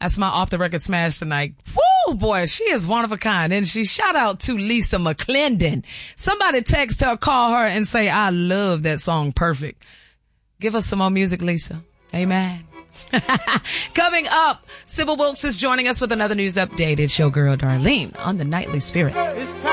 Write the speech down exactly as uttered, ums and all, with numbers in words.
That's my off the record smash tonight. Woo, boy, she is one of a kind. And she shout out to Lisa McClendon. Somebody text her, call her and say, I love that song. Perfect. Give us some more music, Lisa. Amen. Coming up, Sybil Wilkes is joining us with another news update. It's your girl Darlene on the Nightly Spirit.